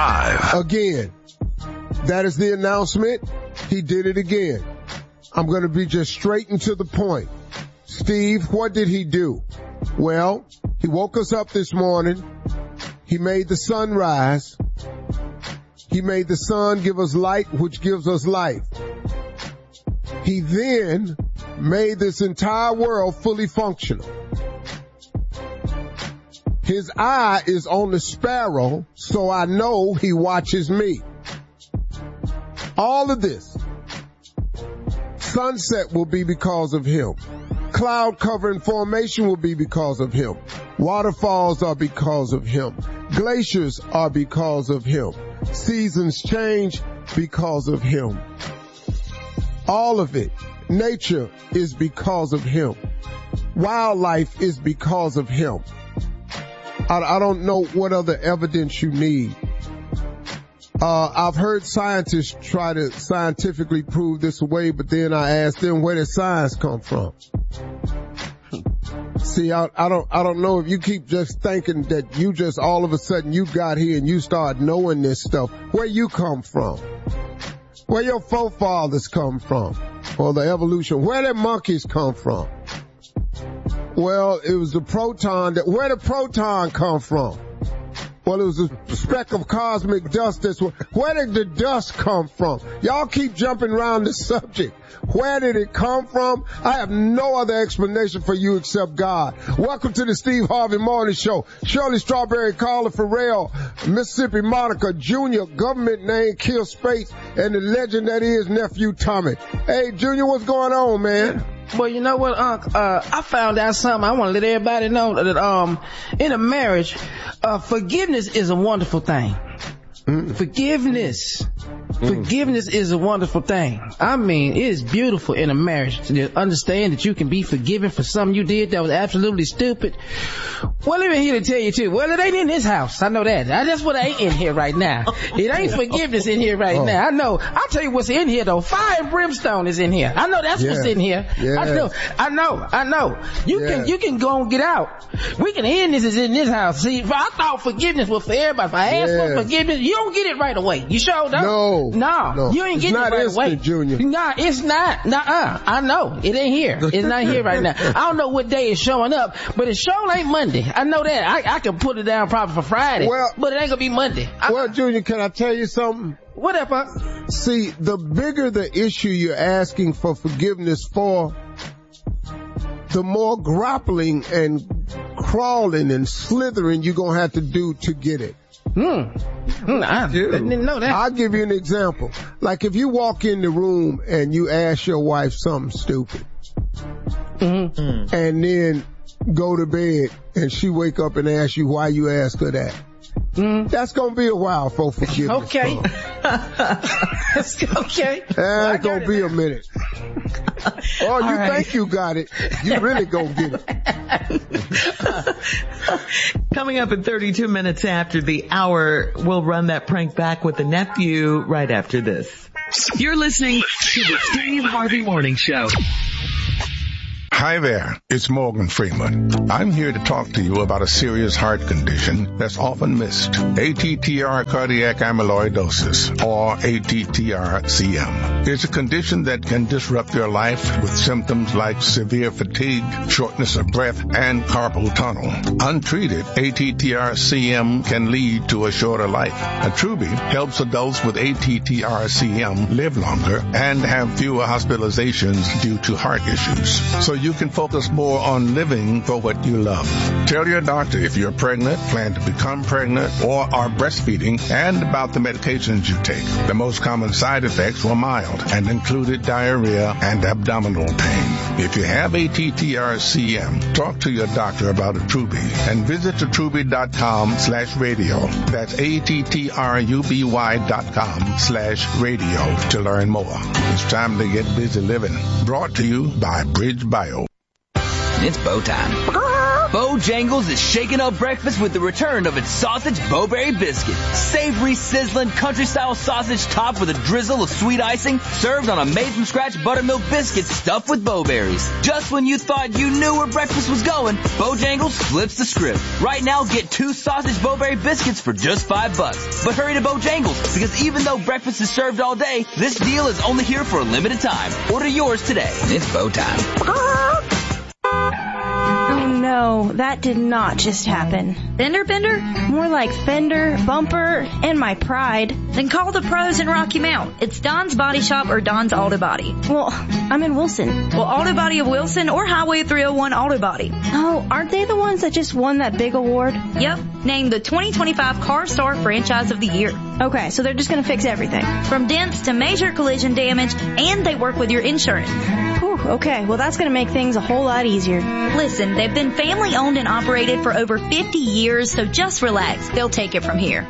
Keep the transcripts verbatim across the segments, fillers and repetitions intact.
Live. Again. That is the announcement. He did it again. I'm going to be just straight and to the point. Steve, what did he do? Well, he woke us up this morning. He made the sun rise. He made the sun give us light, which gives us life. He then made this entire world fully functional. His eye is on the sparrow, so I know he watches me. All of this. Sunset will be because of him. Cloud cover and formation will be because of him. Waterfalls are because of him. Glaciers are because of him. Seasons change because of him. All of it. Nature is because of him. Wildlife is because of him. I, I don't know what other evidence you need. Uh, I've heard scientists try to scientifically prove this away, but then I ask them, where does science come from? See, I, I don't, I don't know if you keep just thinking that you just all of a sudden you got here and you start knowing this stuff. Where you come from? Where your forefathers come from? Or the evolution? Where did monkeys come from? Well, it was the proton that, where did proton come from? Well, it was a speck of cosmic dust. That's where, where did the dust come from? Y'all keep jumping around the subject. Where did it come from? I have no other explanation for you except God. Welcome to the Steve Harvey Morning Show. Shirley Strawberry, Carla Farrell, Mississippi Monica, Junior, government name Kill Space, and the legend that is Nephew Tommy. Hey, Junior, what's going on, man? Well, you know what, Unc? Uh, I found out something. I want to let everybody know that, um, in a marriage, uh, forgiveness is a wonderful thing. Mm. Forgiveness. Mm. Forgiveness is a wonderful thing. I mean, it is beautiful in a marriage to understand that you can be forgiven for something you did that was absolutely stupid. Well, even here to tell you too. Well, it ain't in this house. I know that. That's what ain't in here right now. It ain't forgiveness in here right oh. now. I know. I'll tell you what's in here though. Fire and brimstone is in here. I know that's yeah. what's in here. Yeah. I know. I know. I know. You yeah. can, you can go and get out. We can end this is in this house. See, if I thought forgiveness was for everybody. If I asked yeah. for forgiveness, you don't get it right away. You sure don't. No. No. no. You ain't getting it right away. Junior. Nah, it's not. Nuh-uh. I know. It ain't here. It's not here right now. I don't know what day it's showing up, but it sure ain't Monday. I know that. I, I can put it down probably for Friday, well, but it ain't gonna be Monday. I, well, Junior, can I tell you something? Whatever. See, the bigger the issue you're asking for forgiveness for, the more grappling and crawling and slithering you're gonna have to do to get it. Hmm. hmm I didn't know that. I'll give you an example. Like if you walk in the room and you ask your wife something stupid, mm-hmm. and then go to bed and she wake up and ask you why you ask her that. Mm. That's gonna be a while for forgiveness. Okay. Okay. That's gonna be a minute. Oh, you right. think you got it. You really gonna get it. Coming up at thirty-two minutes after the hour, we'll run that prank back with the nephew right after this. You're listening to the Steve Harvey Morning Show. Hi there, it's Morgan Freeman. I'm here to talk to you about a serious heart condition that's often missed. A T T R cardiac amyloidosis, or A T T R C M. It's a condition that can disrupt your life with symptoms like severe fatigue, shortness of breath, and carpal tunnel. Untreated, A T T R C M can lead to a shorter life. Attruby helps adults with A T T R C M live longer and have fewer hospitalizations due to heart issues. So you can focus more on living for what you love. Tell your doctor if you're pregnant, plan to become pregnant, or are breastfeeding, and about the medications you take. The most common side effects were mild and included diarrhea and abdominal pain. If you have A T T R C M, talk to your doctor about Attruby and visit attruby.com slash radio. That's A-T-T-R-U-B-Y dot com slash radio to learn more. It's time to get busy living. Brought to you by Bridge Bio. It's bow time. Bojangles is shaking up breakfast with the return of its sausage Bowberry biscuit. Savory, sizzling, country-style sausage topped with a drizzle of sweet icing, served on a made-from-scratch buttermilk biscuit stuffed with Bowberries. Just when you thought you knew where breakfast was going, Bojangles flips the script. Right now, get two sausage Bowberry biscuits for just five bucks. But hurry to Bojangles, because even though breakfast is served all day, this deal is only here for a limited time. Order yours today. It's Bo time. Oh no, that did not just happen. Fender bender? More like fender, bumper, and my pride. Then call the pros in Rocky Mount. It's Don's Body Shop or Don's Auto Body. Well, I'm in Wilson. Well, Auto Body of Wilson or Highway three oh one Auto Body. Oh, aren't they the ones that just won that big award? Yep, named the twenty twenty-five Car Star Franchise of the Year. Okay, so they're just gonna fix everything. From dents to major collision damage, and they work with your insurance. Whew, okay, well that's gonna make things a whole lot easier. Listen, they've been family owned and operated for over fifty years, so just relax. They'll take it from here.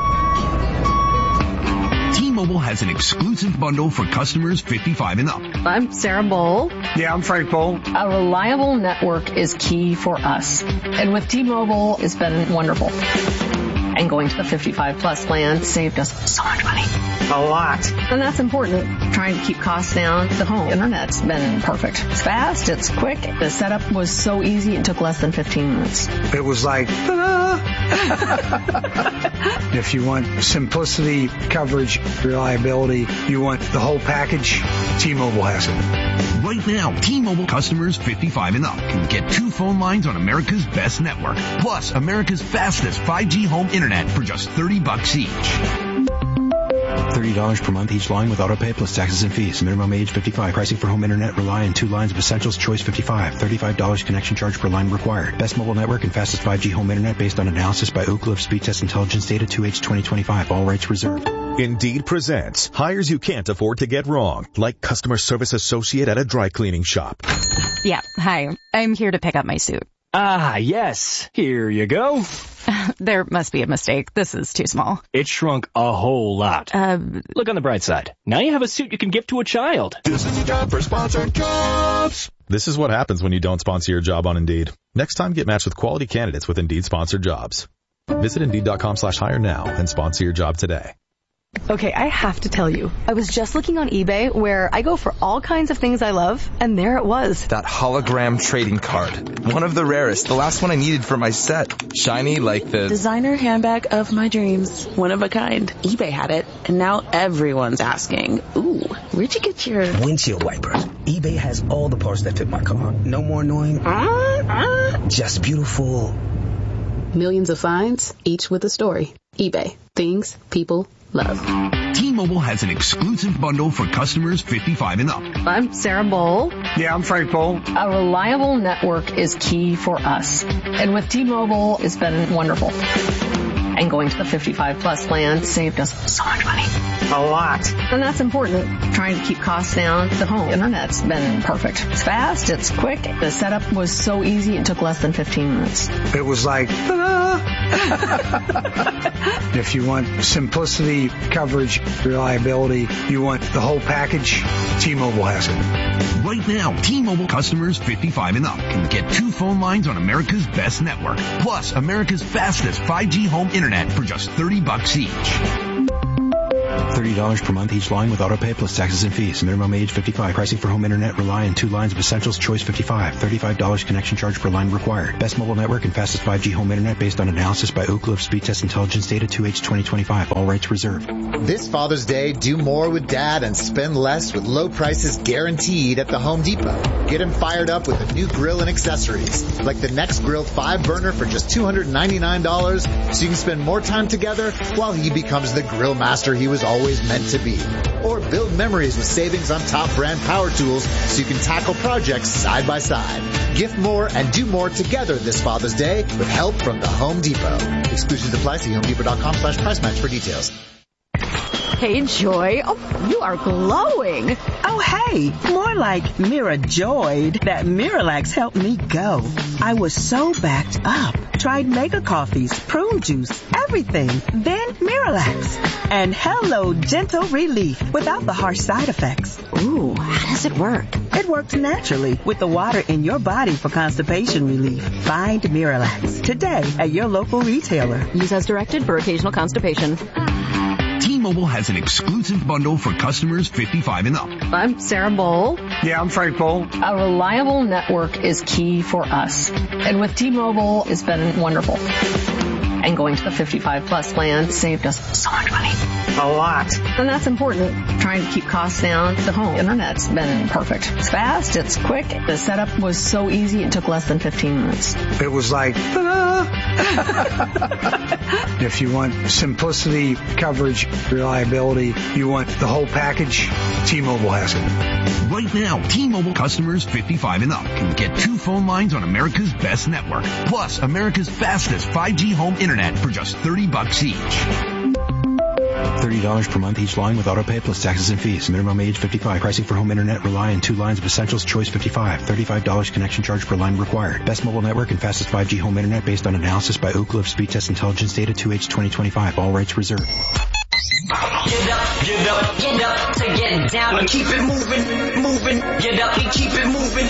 T-Mobile has an exclusive bundle for customers fifty-five and up. I'm Sarah Bowl. Yeah, I'm Frank Bowl. A reliable network is key for us. And with T-Mobile, it's been wonderful. And going to the fifty-five plus plan saved us so much money. A lot. And that's important. Trying to keep costs down. The home internet's been perfect. It's fast, it's quick. The setup was so easy, it took less than fifteen minutes. It was like, if you want simplicity, coverage, reliability, you want the whole package, T-Mobile has it. Right now, T-Mobile customers fifty-five and up can get two phone lines on America's best network, plus America's fastest five G home internet for just thirty bucks each. thirty dollars per month each line with autopay plus taxes and fees. Minimum age fifty-five. Pricing for home internet rely on two lines of essentials. Choice fifty-five. thirty-five dollars connection charge per line required. Best mobile network and fastest five G home internet based on analysis by Ookla of Speed Test Intelligence data two H twenty twenty-five. All rights reserved. Indeed presents hires you can't afford to get wrong, like customer service associate at a dry cleaning shop. Yeah, hi. I'm here to pick up my suit. Ah, yes. Here you go. There must be a mistake. This is too small. It shrunk a whole lot. Uh, Look on the bright side. Now you have a suit you can give to a child. This is a job for sponsored jobs. This is what happens when you don't sponsor your job on Indeed. Next time, get matched with quality candidates with Indeed sponsored jobs. Visit Indeed.com slash hire now and sponsor your job today. Okay, I have to tell you, I was just looking on eBay where I go for all kinds of things I love, and there it was. That hologram trading card. One of the rarest. The last one I needed for my set. Shiny like the... designer handbag of my dreams. One of a kind. eBay had it, and now everyone's asking, ooh, where'd you get your... windshield wipers. eBay has all the parts that fit my car. No more annoying. Uh, uh. Just beautiful. Millions of finds, each with a story. eBay. Things people love. T-Mobile has an exclusive bundle for customers fifty-five and up. I'm Sarah Bowl. Yeah, I'm Frank Bowl. A reliable network is key for us. And with T-Mobile, it's been wonderful. And going to the fifty-five plus plan saved us so much money. A lot. And that's important. Trying to keep costs down. The home internet's been perfect. It's fast, it's quick. The setup was so easy, it took less than fifteen minutes. It was like, if you want simplicity, coverage, reliability, you want the whole package, T-Mobile has it. Right now, T-Mobile customers fifty-five and up can get two phone lines on America's best network, plus America's fastest five G home internet for just thirty bucks each. thirty dollars per month each line with autopay plus taxes and fees. Minimum age fifty-five. Pricing for home internet rely on two lines of essentials. Choice fifty-five. thirty-five dollars connection charge per line required. Best mobile network and fastest five G home internet based on analysis by Ookla of Speed Test Intelligence data two H twenty twenty-five. All rights reserved. This Father's Day, do more with Dad and spend less with low prices guaranteed at the Home Depot. Get him fired up with a new grill and accessories, like the Next Grill five burner for just two hundred ninety-nine dollars, so you can spend more time together while he becomes the grill master he was always meant to be. Or build memories with savings on top brand power tools so you can tackle projects side by side. Gift more and do more together this Father's Day with help from the Home Depot. Exclusions apply. See homedepot.com slash price match for details. Hey, Joy. Oh, you are glowing. Oh, hey, more like Mira joyed that Miralax helped me go. I was so backed up. Tried mega coffees, prune juice, everything. Then Miralax. And hello, gentle relief without the harsh side effects. Ooh, how does it work? It works naturally with the water in your body for constipation relief. Find Miralax today at your local retailer. Use as directed for occasional constipation. T-Mobile has an exclusive bundle for customers fifty-five and up. I'm Sarah Bowl. Yeah, I'm Frank Bowl. A reliable network is key for us. And with T-Mobile, it's been wonderful. And going to the fifty-five plus plan saved us so much money. A lot. And that's important. Trying to keep costs down. The home internet's been perfect. It's fast, it's quick. The setup was so easy, it took less than fifteen minutes. It was like, ta-da! If you want simplicity, coverage, reliability, you want the whole package, T-Mobile has it. Right now, T-Mobile customers fifty-five and up can get two phone lines on America's best network, plus America's fastest five G home internet for just thirty bucks each. thirty dollars per month each line with autopay plus taxes and fees. Minimum age fifty-five. Pricing for home internet rely on two lines of Essentials Choice fifty-five. thirty-five dollars connection charge per line required. Best mobile network and fastest five G home internet based on analysis by Ookla of Speed Test Intelligence Data two H twenty twenty-five. All rights reserved. Get up, get up, get up to get down and keep it moving, moving. Get up and keep it moving.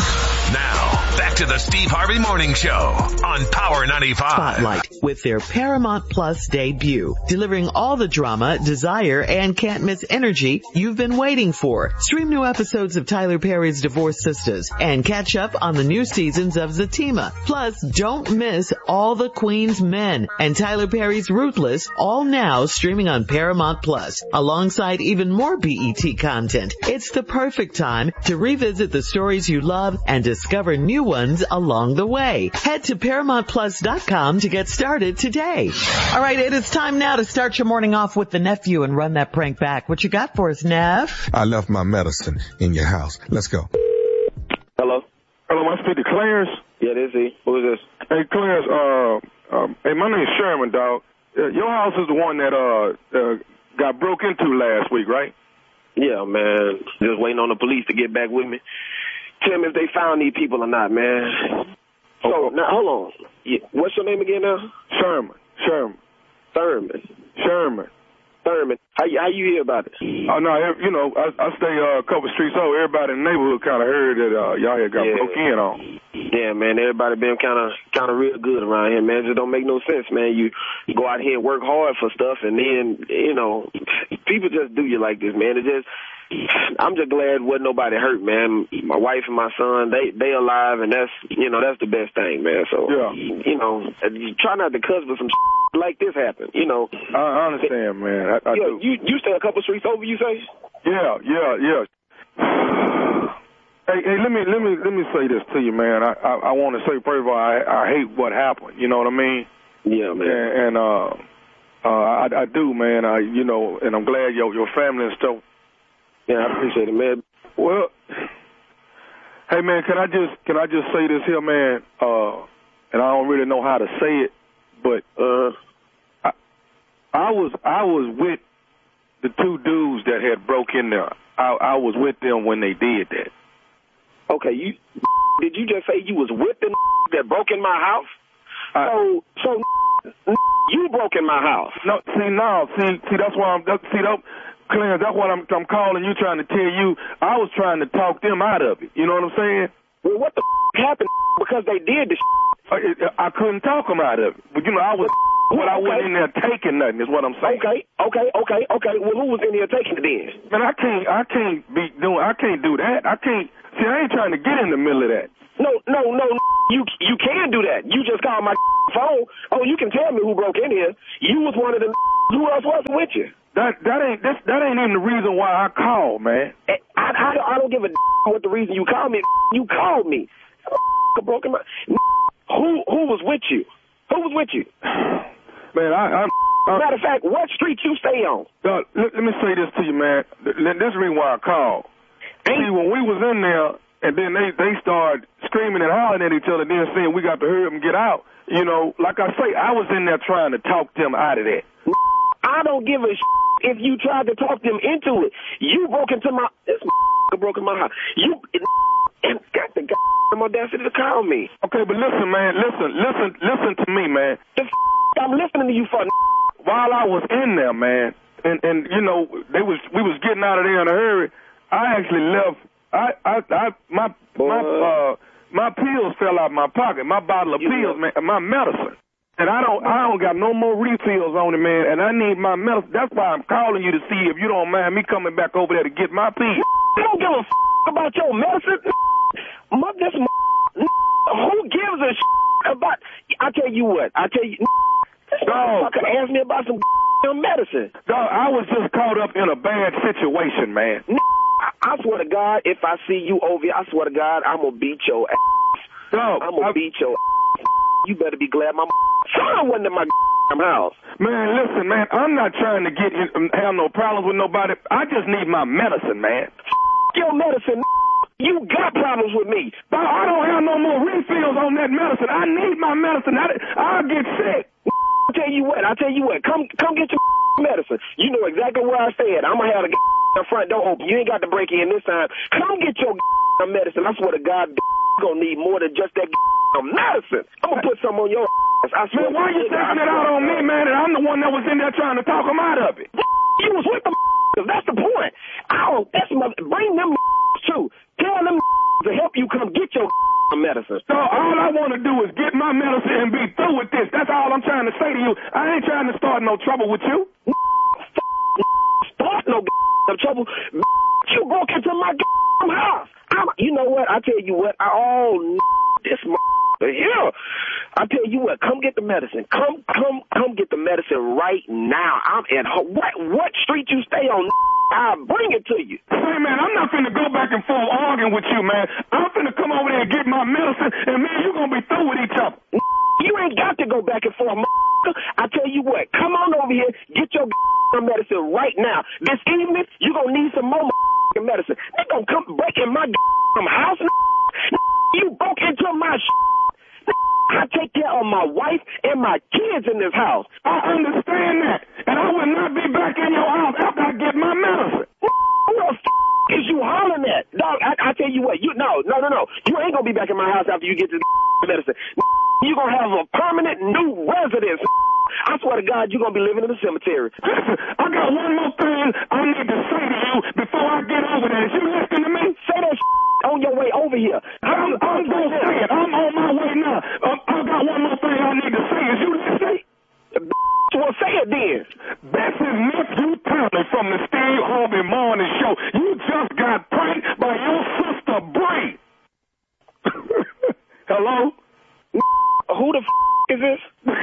Now, back to the Steve Harvey Morning Show on Power ninety-five. Spotlight with their Paramount Plus debut, delivering all the drama, desire, and can't miss energy you've been waiting for. Stream new episodes of Tyler Perry's Divorced Sisters and catch up on the new seasons of Zatima. Plus, don't miss All the Queen's Men and Tyler Perry's Ruthless, all now streaming on Paramount Plus, alongside even more B E T content. It's the perfect time to revisit the stories you love and discover new ones along the way. Head to Paramount Plus dot com to get started today. All right, it is time now to start your morning off with the nephew and run that prank back. What you got for us, Neff? I left my medicine in your house. Let's go. Hello? Hello, I speak to Clarence? Yeah, this is he. Who is this? Hey, Clarence, uh, um, hey, my name's Sherman, dog. Uh, your house is the one that, uh, uh, got broke into last week, right? Yeah, man. Just waiting on the police to get back with me. Tell me if they found these people or not, man. So, now, hold on. Yeah, what's your name again now? Sherman. Sherman. Thurman. Sherman. Thurman. How you, how you hear about it? Oh, no, you know, I, I stay uh, a couple streets over. Everybody in the neighborhood kind of heard that uh, y'all had got yeah. broke in on. Yeah, man, everybody been kind of kind of real good around here, man. It just don't make no sense, man. You, you go out here and work hard for stuff, and then, you know, people just do you like this, man. It just... I'm just glad wasn't nobody hurt, man. My wife and my son, they they alive, and that's, you know, that's the best thing, man. So, yeah. you know, you try not to cuss, but some like this happen, you know. I understand, man. I, I you, do. you you stay a couple streets over, you say? Yeah, yeah, yeah. Hey, hey, let me let me let me say this to you, man. I I, I want to say first of all, I I hate what happened. You know what I mean? Yeah, man. And, and uh, uh, I I do, man. I you know, and I'm glad your your family and stuff. Yeah, I appreciate it, man. Well, hey, man, can I just can I just say this here, man? Uh, and I don't really know how to say it, but uh, I, I was I was with the two dudes that had broke in there. I, I was with them when they did that. Okay, you did you just say you was with them that broke in my house? I, so so you broke in my house? No, see, no, see, see, that's why I'm see that. Clarence, that's what I'm, I'm calling you, trying to tell you. I was trying to talk them out of it. You know what I'm saying? Well, what the f- happened? Because they did the shit. I, I couldn't talk them out of it. But, you know, I was, but I wasn't in there taking nothing, is what I'm saying. Okay, okay, okay, okay. Well, who was in there taking it then? Man, I can't, I can't be doing, I can't do that. I can't, see, I ain't trying to get in the middle of that. No, no, no, you you can do that. You just called my phone. Oh, you can tell me who broke in here. You was one of them. Who else was with you? That that ain't that, that ain't even the reason why I called, man. I, I, I don't give a what the reason you called me. You called me. Broken my. Who who was with you? Who was with you? Man, I. I Matter of fact, what street you stay on? Uh, let, let me say this to you, man. That's the reason why I called. Ain't See, when we was in there, and then they they started screaming and hollering at each other, then saying we got to hurry up and get out. You know, like I say, I was in there trying to talk them out of that. I don't give a sh- if you tried to talk them into it. You broke into my... This broken my heart. You and got the goddamn audacity to call me. Okay, but listen, man, listen, listen, listen to me, man. The f- I'm listening to you for. While I was in there, man, and and you know, they was we was getting out of there in a hurry. I actually left. I I, I my Boy. my uh my pills fell out of my pocket. My bottle of you pills, know. man, my medicine. And I don't, I don't got no more refills on it, man. And I need my medicine. That's why I'm calling you to see if you don't mind me coming back over there to get my pills. You don't give a f- about your medicine. This who gives a f- about? I tell you what. I tell you. This motherfucker asked me about some medicine. Dog, I was just caught up in a bad situation, man. I, I swear to God, if I see you over here, I swear to God, I'm gonna beat your ass. Dog, I'm gonna I, beat your ass. You better be glad my son wasn't in my house. Man, listen, man, I'm not trying to get in, have no problems with nobody. I just need my medicine, man. Your medicine, you got problems with me. But I don't have no more refills on that medicine. I need my medicine. I, I'll get sick. I tell you what, I tell you what, come come get your medicine. You know exactly where I stay at. I'm gonna have the front door open. You ain't got to break in this time. Come get your medicine. I swear to God, you're gonna need more than just that medicine. I'm gonna put some on your ass. I swear. Man, why you taking it out on me, man? And I'm the one that was in there trying to talk him out of it. You was with them. That's the point. I don't. That's my. Bring them too. Tell them to help you come get your medicine. So all I want to do is get my medicine and be through with this. That's all I'm trying to say to you. I ain't trying to start no trouble with you. Start no trouble. You broke into my house. I'm, you know what? I tell you what. I all this here. I tell you what. Come get the medicine. Come, come, come get the medicine right now. I'm at home. What, what street you stay on? I'll bring it to you. Hey, man, I'm not finna go back and forth arguing with you, man. I'm finna come over there and get my medicine, and, man, you're gonna be through with each other. You ain't got to go back and forth, I tell you what. Come on over here. Get your medicine right now. This evening, you're gonna need some more medicine. They gonna come break in my house. You broke into my I take care of my wife and my kids in this house. I understand that. And I will not be back in your house after I get my medicine. Who the f*** is you hollering at? Dog, I, I tell you what, you no, no, no, no. You ain't gonna be back in my house after you get this medicine. You gonna have a permanent new residence. I swear to God, you're gonna be living in the cemetery. Listen, I got one more thing I need to say to you before I get over there. Is you listening to me? Say that on your way over here. I'm, I'm gonna say it. I'm on my way now. Um, I got one more thing I need to say. Is you listening? Well, say it then. This is nephew Tommy from the Steve Harvey Morning Show. You just got pranked by your sister Bree. Hello? Who the f*** is this?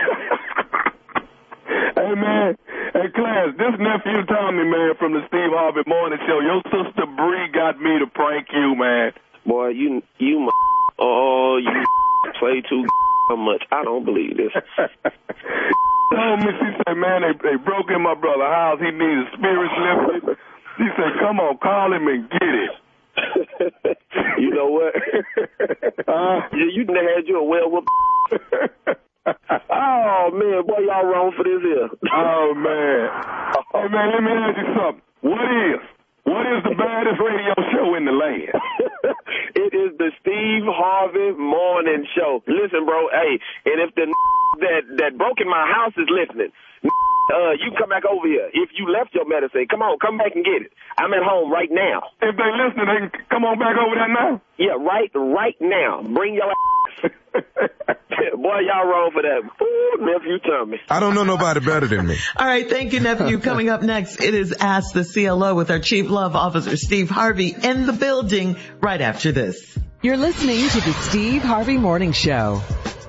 Hey, man. Hey, class, this nephew Tommy, man, from the Steve Harvey Morning Show. Your sister Bree got me to prank you, man. Boy, you, you, oh, you play too much. I don't believe this. Oh, me, she said, man, they, they broke in my brother's house. He needed spirits lifted. She said, come on, call him and get it. You know what? uh, you, you done had you a well-whooped. Oh, man, boy, y'all wrong for this here. Oh, man. Hey, man, let me ask you something. What is, what is the baddest radio show in the land? It is the Steve Harvey Morning Show. Listen, bro, hey, and if the that, that broke in my house is listening, uh, you can come back over here. If you left your medicine, come on, come back and get it. I'm at home right now. If they listening, they can come on back over there now? Yeah, right, right now. Bring your ass. Boy, y'all wrong for that. Ooh, nephew Tommy. I don't know nobody better than me. All right, thank you, nephew. Coming up next, it is Ask the C L O with our Chief Love Officer, Steve Harvey, in the building right after this. You're listening to the Steve Harvey Morning Show.